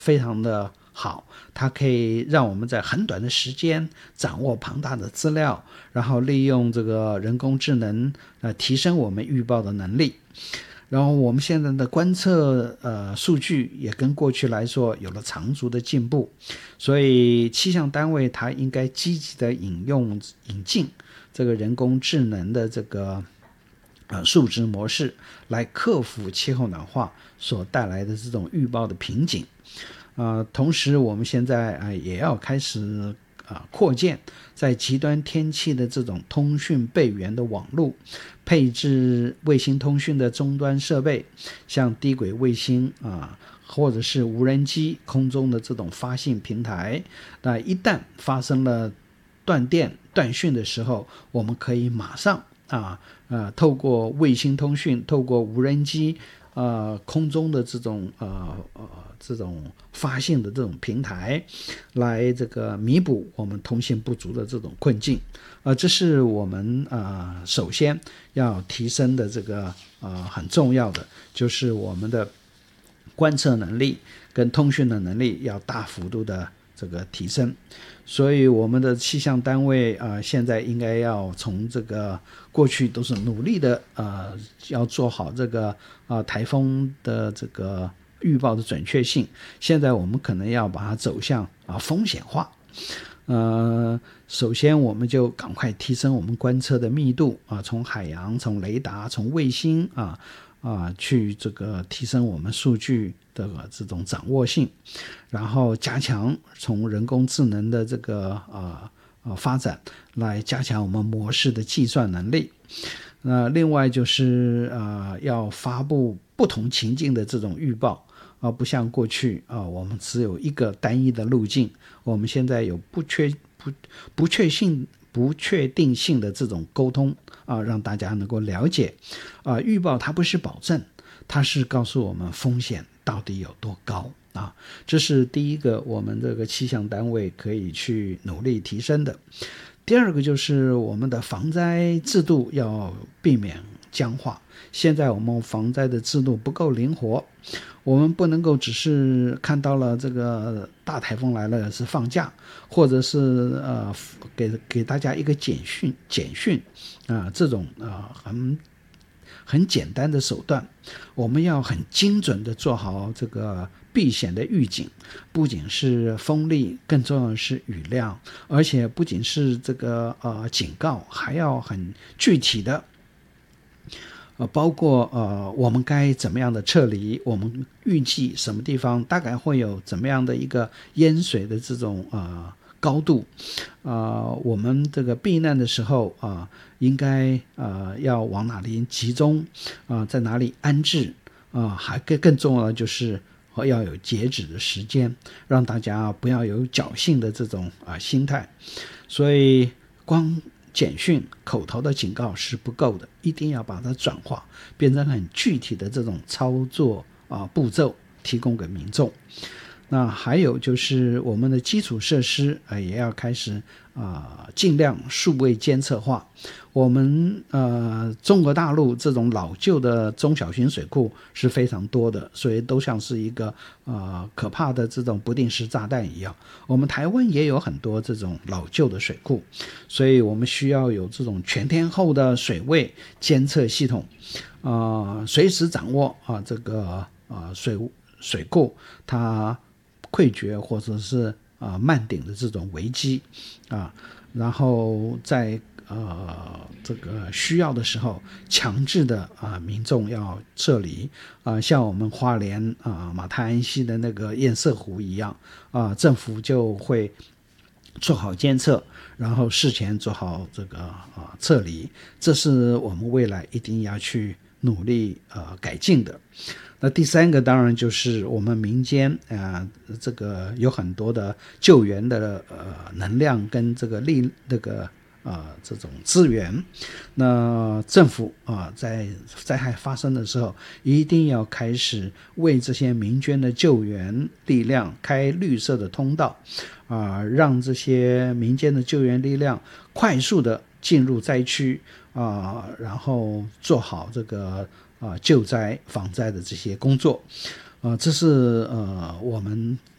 非常的好，它可以让我们在很短的时间掌握庞大的资料，然后利用这个人工智能提升我们预报的能力。然后我们现在的观测数据也跟过去来说有了长足的进步，所以气象单位它应该积极的引进这个人工智能的这个数值模式，来克服气候暖化所带来的这种预报的瓶颈。同时我们现在也要开始扩建在极端天气的这种通讯备援的网络，配置卫星通讯的终端设备，像低轨卫星或者是无人机空中的这种发信平台。那一旦发生了断电断讯的时候，我们可以马上透过卫星通讯，透过无人机空中的这种发信的这种平台，来这个弥补我们通信不足的这种困境。这是我们首先要提升的这个很重要的，就是我们的观测能力跟通讯的能力要大幅度的这个提升。所以我们的气象单位现在应该要从这个过去都是努力的要做好这个台风的这个预报的准确性，现在我们可能要把它走向风险化。首先我们就赶快提升我们观测的密度从海洋、从雷达、从卫星去这个提升我们数据的这种掌握性，然后加强从人工智能的这个发展来加强我们模式的计算能力。另外就是要发布不同情境的这种预报不像过去我们只有一个单一的路径，我们现在有不确定性的这种沟通让大家能够了解预报它不是保证，它是告诉我们风险到底有多高这是第一个我们这个气象单位可以去努力提升的。第二个就是我们的防灾制度要避免僵化，现在我们防灾的制度不够灵活，我们不能够只是看到了这个大台风来了是放假，或者是给大家一个简讯这种很简单的手段。我们要很精准的做好这个避险的预警，不仅是风力，更重要的是雨量，而且不仅是这个警告，还要很具体的包括我们该怎么样的撤离，我们预计什么地方大概会有怎么样的一个淹水的这种高度我们这个避难的时候应该要往哪里集中在哪里安置还更重要的就是要有截止的时间，让大家不要有侥幸的这种心态。所以光简讯口头的警告是不够的，一定要把它转化变成很具体的这种操作步骤提供给民众。那还有就是我们的基础设施也要开始尽量数位监测化。我们中国大陆这种老旧的中小型水库是非常多的，所以都像是一个可怕的这种不定时炸弹一样。我们台湾也有很多这种老旧的水库，所以我们需要有这种全天候的水位监测系统随时掌握这个水库它溃决或者是漫顶的这种危机然后在这个需要的时候强制的民众要撤离像我们花莲马太安溪的那个堰塞湖一样政府就会做好监测，然后事前做好这个撤离，这是我们未来一定要去努力改进的。那第三个当然就是我们民间这个有很多的救援的能量跟这个这种资源。那政府在灾害发生的时候一定要开始为这些民间的救援力量开绿色的通道让这些民间的救援力量快速的进入灾区然后做好这个救灾防灾的这些工作这是我们